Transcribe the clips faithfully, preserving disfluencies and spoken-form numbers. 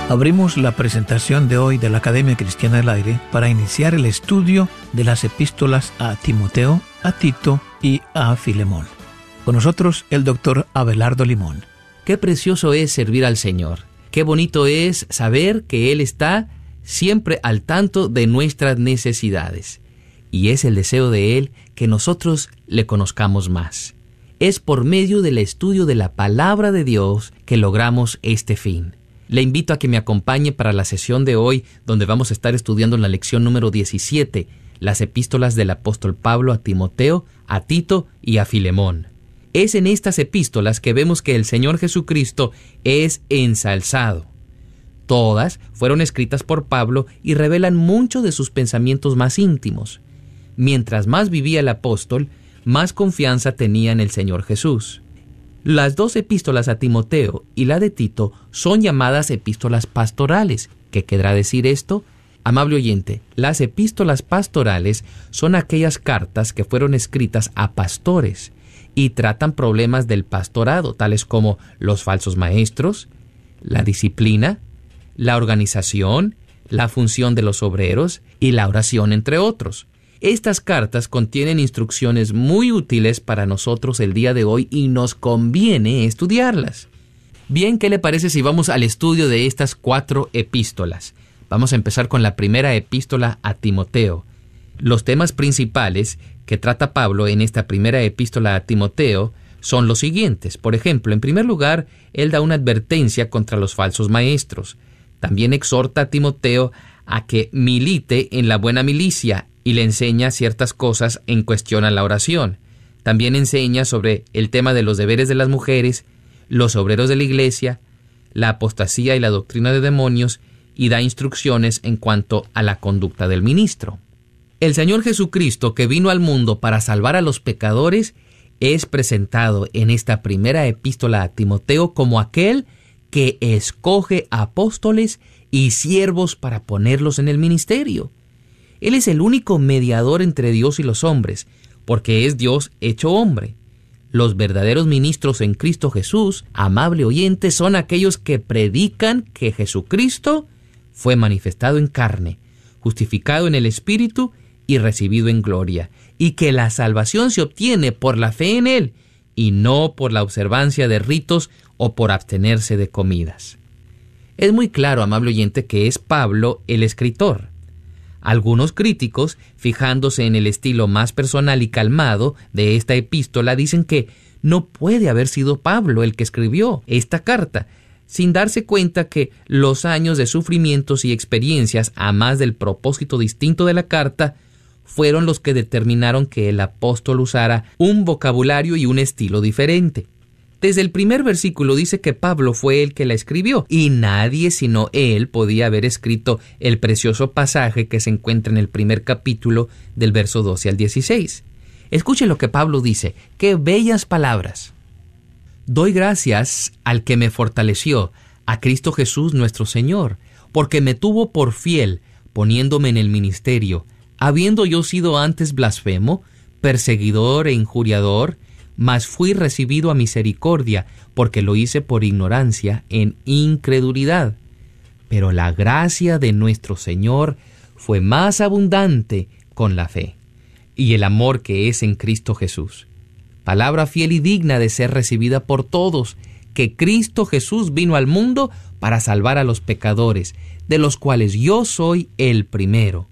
Abrimos la presentación de hoy de la Academia Cristiana del Aire para iniciar el estudio de las epístolas a Timoteo, a Tito y a Filemón. Con nosotros el doctor Abelardo Limón. Qué precioso es servir al Señor. Qué bonito es saber que Él está siempre al tanto de nuestras necesidades. Y es el deseo de Él que nosotros le conozcamos más. Es por medio del estudio de la palabra de Dios que logramos este fin. Le invito a que me acompañe para la sesión de hoy, donde vamos a estar estudiando la lección número diecisiete, las epístolas del apóstol Pablo a Timoteo, a Tito y a Filemón. Es en estas epístolas que vemos que el Señor Jesucristo es ensalzado. Todas fueron escritas por Pablo y revelan mucho de sus pensamientos más íntimos. Mientras más vivía el apóstol, más confianza tenía en el Señor Jesús. Las dos epístolas a Timoteo y la de Tito son llamadas epístolas pastorales. ¿Qué querrá decir esto? Amable oyente, las epístolas pastorales son aquellas cartas que fueron escritas a pastores y tratan problemas del pastorado, tales como los falsos maestros, la disciplina, la organización, la función de los obreros y la oración, entre otros. Estas cartas contienen instrucciones muy útiles para nosotros el día de hoy y nos conviene estudiarlas. Bien, ¿qué le parece si vamos al estudio de estas cuatro epístolas? Vamos a empezar con la primera epístola a Timoteo. Los temas principales que trata Pablo en esta primera epístola a Timoteo son los siguientes. Por ejemplo, en primer lugar, él da una advertencia contra los falsos maestros. También exhorta a Timoteo a que milite en la buena milicia y le enseña ciertas cosas en cuestión a la oración. También enseña sobre el tema de los deberes de las mujeres, los obreros de la iglesia, la apostasía y la doctrina de demonios, y da instrucciones en cuanto a la conducta del ministro. El Señor Jesucristo, que vino al mundo para salvar a los pecadores, es presentado en esta primera epístola a Timoteo como aquel que escoge apóstoles y siervos para ponerlos en el ministerio. Él es el único mediador entre Dios y los hombres, porque es Dios hecho hombre. Los verdaderos ministros en Cristo Jesús, amable oyente, son aquellos que predican que Jesucristo fue manifestado en carne, justificado en el Espíritu y recibido en gloria, y que la salvación se obtiene por la fe en Él, y no por la observancia de ritos o por abstenerse de comidas. Es muy claro, amable oyente, que es Pablo el escritor. Algunos críticos, fijándose en el estilo más personal y calmado de esta epístola, dicen que no puede haber sido Pablo el que escribió esta carta, sin darse cuenta que los años de sufrimientos y experiencias, a más del propósito distinto de la carta, fueron los que determinaron que el apóstol usara un vocabulario y un estilo diferente. Desde el primer versículo dice que Pablo fue el que la escribió, y nadie sino él podía haber escrito el precioso pasaje que se encuentra en el primer capítulo del verso doce al dieciséis. Escuche lo que Pablo dice. ¡Qué bellas palabras! Doy gracias al que me fortaleció, a Cristo Jesús nuestro Señor, porque me tuvo por fiel, poniéndome en el ministerio, habiendo yo sido antes blasfemo, perseguidor e injuriador, mas fui recibido a misericordia, porque lo hice por ignorancia, en incredulidad. Pero la gracia de nuestro Señor fue más abundante con la fe, y el amor que es en Cristo Jesús. Palabra fiel y digna de ser recibida por todos, que Cristo Jesús vino al mundo para salvar a los pecadores, de los cuales yo soy el primero.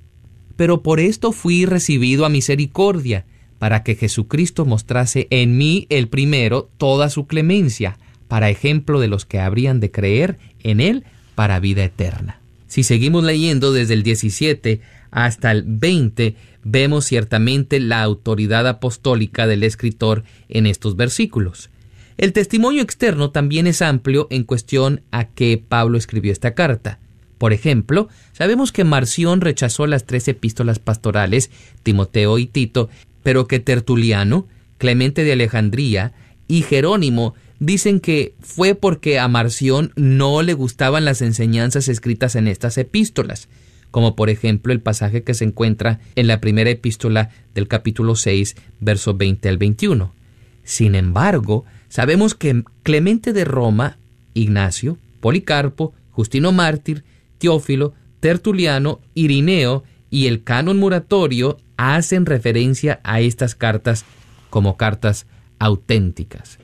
Pero por esto fui recibido a misericordia, para que Jesucristo mostrase en mí el primero toda su clemencia, para ejemplo de los que habrían de creer en Él para vida eterna. Si seguimos leyendo desde el diecisiete hasta el veinte, vemos ciertamente la autoridad apostólica del escritor en estos versículos. El testimonio externo también es amplio en cuestión a que Pablo escribió esta carta. Por ejemplo, sabemos que Marción rechazó las tres epístolas pastorales, Timoteo y Tito, pero que Tertuliano, Clemente de Alejandría y Jerónimo dicen que fue porque a Marción no le gustaban las enseñanzas escritas en estas epístolas, como por ejemplo el pasaje que se encuentra en la primera epístola del capítulo seis, versos veinte al veintiuno. Sin embargo, sabemos que Clemente de Roma, Ignacio, Policarpo, Justino Mártir, Teófilo, Tertuliano, Irineo y el canon muratorio hacen referencia a estas cartas como cartas auténticas.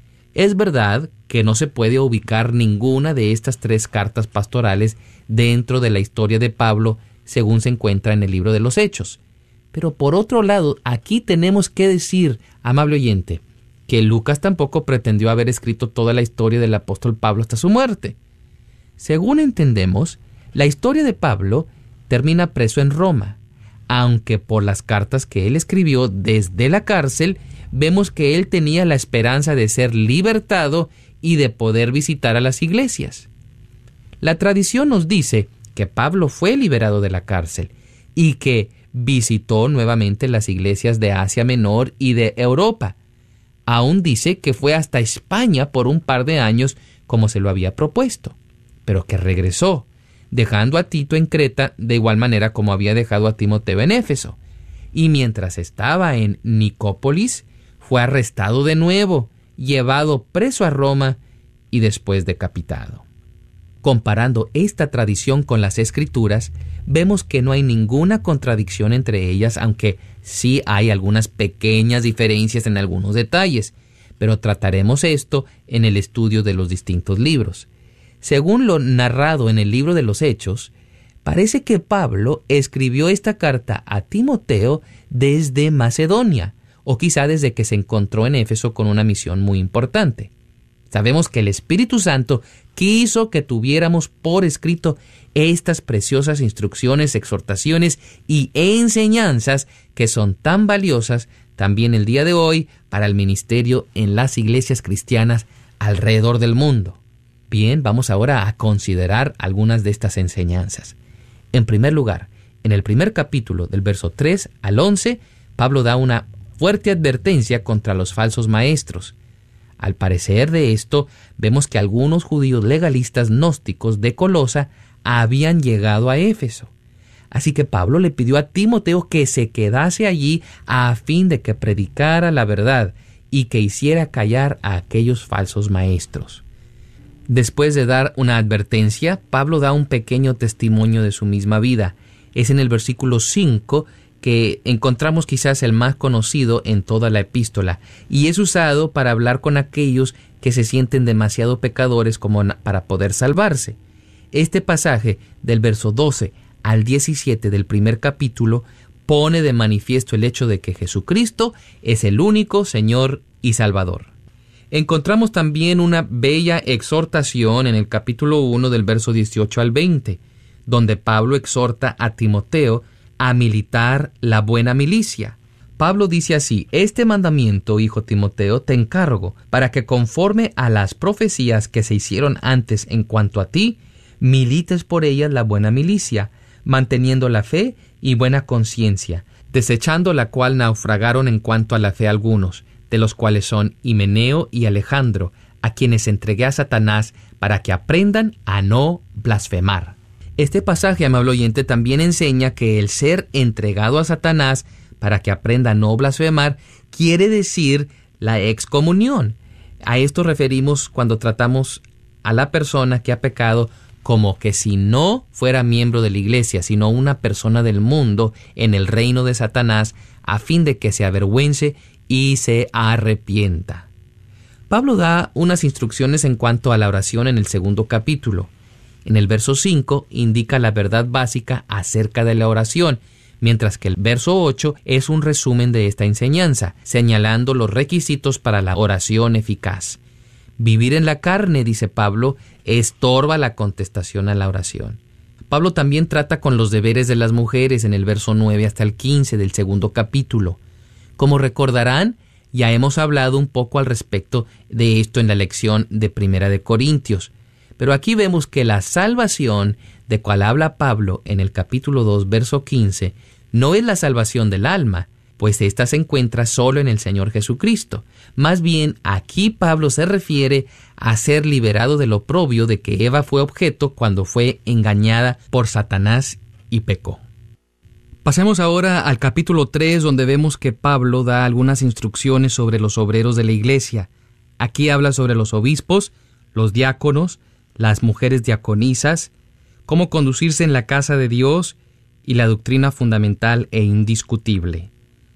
Es verdad que no se puede ubicar ninguna de estas tres cartas pastorales dentro de la historia de Pablo según se encuentra en el libro de los Hechos. Pero por otro lado, aquí tenemos que decir, amable oyente, que Lucas tampoco pretendió haber escrito toda la historia del apóstol Pablo hasta su muerte. Según entendemos, la historia de Pablo termina preso en Roma, aunque por las cartas que él escribió desde la cárcel, vemos que él tenía la esperanza de ser libertado y de poder visitar a las iglesias. La tradición nos dice que Pablo fue liberado de la cárcel y que visitó nuevamente las iglesias de Asia Menor y de Europa. Aún dice que fue hasta España por un par de años como se lo había propuesto, pero que regresó, dejando a Tito en Creta de igual manera como había dejado a Timoteo en Éfeso. Y mientras estaba en Nicópolis, fue arrestado de nuevo, llevado preso a Roma y después decapitado. Comparando esta tradición con las Escrituras, vemos que no hay ninguna contradicción entre ellas, aunque sí hay algunas pequeñas diferencias en algunos detalles, pero trataremos esto en el estudio de los distintos libros. Según lo narrado en el libro de los Hechos, parece que Pablo escribió esta carta a Timoteo desde Macedonia, o quizá desde que se encontró en Éfeso con una misión muy importante. Sabemos que el Espíritu Santo quiso que tuviéramos por escrito estas preciosas instrucciones, exhortaciones y enseñanzas que son tan valiosas también el día de hoy para el ministerio en las iglesias cristianas alrededor del mundo. Bien, vamos ahora a considerar algunas de estas enseñanzas. En primer lugar, en el primer capítulo, del verso tres al once, Pablo da una fuerte advertencia contra los falsos maestros. Al parecer de esto, vemos que algunos judíos legalistas gnósticos de Colosa habían llegado a Éfeso. Así que Pablo le pidió a Timoteo que se quedase allí a fin de que predicara la verdad y que hiciera callar a aquellos falsos maestros. Después de dar una advertencia, Pablo da un pequeño testimonio de su misma vida. Es en el versículo cinco que encontramos quizás el más conocido en toda la epístola, y es usado para hablar con aquellos que se sienten demasiado pecadores como para poder salvarse. Este pasaje del verso doce al diecisiete del primer capítulo pone de manifiesto el hecho de que Jesucristo es el único Señor y Salvador. Encontramos también una bella exhortación en el capítulo uno del verso dieciocho al veinte, donde Pablo exhorta a Timoteo a militar la buena milicia. Pablo dice así: este mandamiento, hijo Timoteo, te encargo, para que conforme a las profecías que se hicieron antes en cuanto a ti, milites por ellas la buena milicia, manteniendo la fe y buena conciencia, desechando la cual naufragaron en cuanto a la fe algunos, de los cuales son Himeneo y Alejandro, a quienes entregué a Satanás para que aprendan a no blasfemar. Este pasaje, amable oyente, también enseña que el ser entregado a Satanás para que aprenda a no blasfemar quiere decir la excomunión. A esto referimos cuando tratamos a la persona que ha pecado como que si no fuera miembro de la iglesia, sino una persona del mundo en el reino de Satanás, a fin de que se avergüence y se arrepienta. Pablo da unas instrucciones en cuanto a la oración en el segundo capítulo. En el verso cinco indica la verdad básica acerca de la oración, mientras que el verso ocho es un resumen de esta enseñanza, señalando los requisitos para la oración eficaz. Vivir en la carne, dice Pablo, estorba la contestación a la oración. Pablo también trata con los deberes de las mujeres en el verso nueve hasta el quince del segundo capítulo. Como recordarán, ya hemos hablado un poco al respecto de esto en la lección de Primera de Corintios. Pero aquí vemos que la salvación de cual habla Pablo en el capítulo dos, verso quince, no es la salvación del alma, pues ésta se encuentra solo en el Señor Jesucristo. Más bien, aquí Pablo se refiere a ser liberado del oprobio de que Eva fue objeto cuando fue engañada por Satanás y pecó. Pasemos ahora al capítulo tres, donde vemos que Pablo da algunas instrucciones sobre los obreros de la iglesia. Aquí habla sobre los obispos, los diáconos, las mujeres diaconisas, cómo conducirse en la casa de Dios y la doctrina fundamental e indiscutible.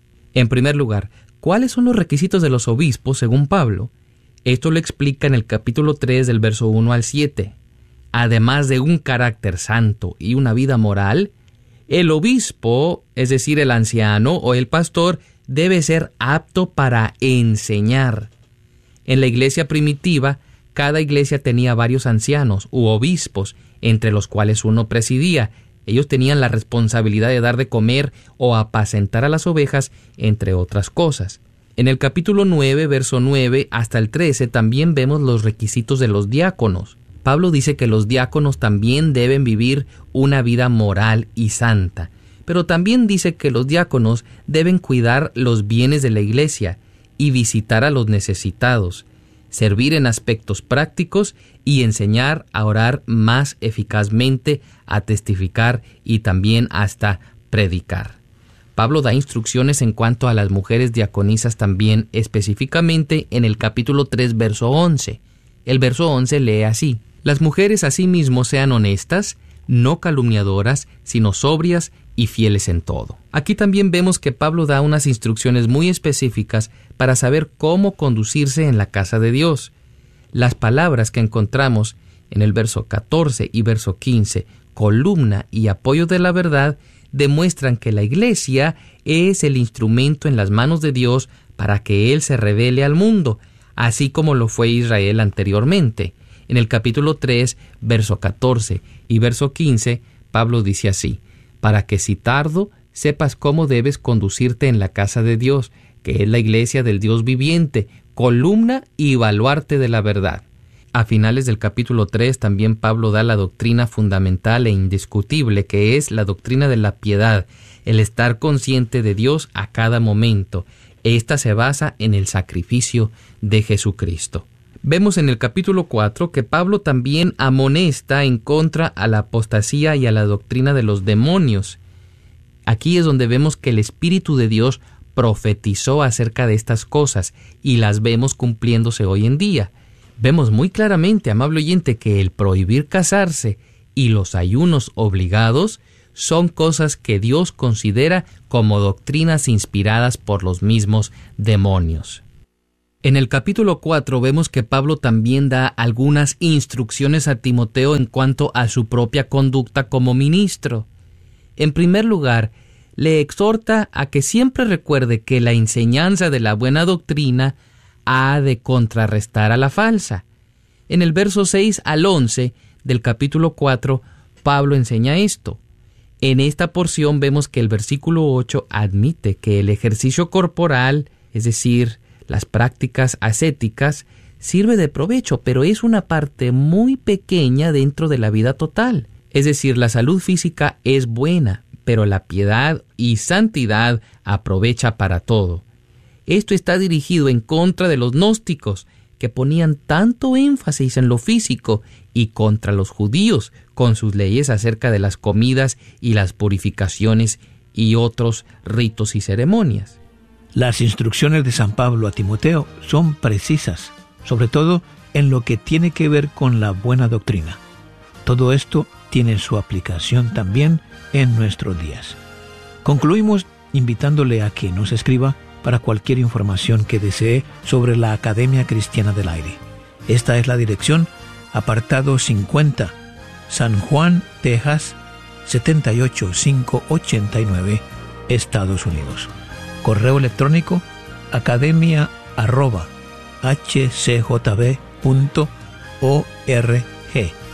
En primer lugar, ¿cuáles son los requisitos de los obispos según Pablo? Esto lo explica en el capítulo tres del verso uno al siete. Además de un carácter santo y una vida moral, el obispo, es decir, el anciano o el pastor, debe ser apto para enseñar. En la iglesia primitiva, cada iglesia tenía varios ancianos u obispos, entre los cuales uno presidía. Ellos tenían la responsabilidad de dar de comer o apacentar a las ovejas, entre otras cosas. En el capítulo nueve, verso nueve hasta el trece, también vemos los requisitos de los diáconos. Pablo dice que los diáconos también deben vivir una vida moral y santa, pero también dice que los diáconos deben cuidar los bienes de la iglesia y visitar a los necesitados, servir en aspectos prácticos y enseñar a orar más eficazmente, a testificar y también hasta predicar. Pablo da instrucciones en cuanto a las mujeres diaconisas también, específicamente en el capítulo tres, verso once. El verso once lee así: las mujeres asimismo sean honestas, no calumniadoras, sino sobrias y fieles en todo. Aquí también vemos que Pablo da unas instrucciones muy específicas para saber cómo conducirse en la casa de Dios. Las palabras que encontramos en el verso catorce y verso quince, columna y apoyo de la verdad, demuestran que la iglesia es el instrumento en las manos de Dios para que Él se revele al mundo, así como lo fue Israel anteriormente. En el capítulo tres, verso catorce y verso quince, Pablo dice así: para que si tardo, sepas cómo debes conducirte en la casa de Dios, que es la iglesia del Dios viviente, columna y baluarte de la verdad. A finales del capítulo tres también Pablo da la doctrina fundamental e indiscutible, que es la doctrina de la piedad, el estar consciente de Dios a cada momento. Esta se basa en el sacrificio de Jesucristo. Vemos en el capítulo cuatro que Pablo también amonesta en contra a la apostasía y a la doctrina de los demonios. Aquí es donde vemos que el Espíritu de Dios profetizó acerca de estas cosas y las vemos cumpliéndose hoy en día. Vemos muy claramente, amable oyente, que el prohibir casarse y los ayunos obligados son cosas que Dios considera como doctrinas inspiradas por los mismos demonios. En el capítulo cuatro vemos que Pablo también da algunas instrucciones a Timoteo en cuanto a su propia conducta como ministro. En primer lugar, le exhorta a que siempre recuerde que la enseñanza de la buena doctrina ha de contrarrestar a la falsa. En el verso seis al once del capítulo cuatro, Pablo enseña esto. En esta porción vemos que el versículo ocho admite que el ejercicio corporal, es decir, las prácticas ascéticas, sirve de provecho, pero es una parte muy pequeña dentro de la vida total. Es decir, la salud física es buena, pero la piedad y santidad aprovecha para todo. Esto está dirigido en contra de los gnósticos, que ponían tanto énfasis en lo físico, y contra los judíos, con sus leyes acerca de las comidas y las purificaciones y otros ritos y ceremonias. Las instrucciones de San Pablo a Timoteo son precisas, sobre todo en lo que tiene que ver con la buena doctrina. Todo esto tiene su aplicación también en nuestros días. Concluimos invitándole a que nos escriba para cualquier información que desee sobre la Academia Cristiana del Aire. Esta es la dirección: apartado cincuenta, San Juan, Texas, setenta y ocho mil quinientos ochenta y nueve, Estados Unidos. Correo electrónico: academia arroba h c j b punto org.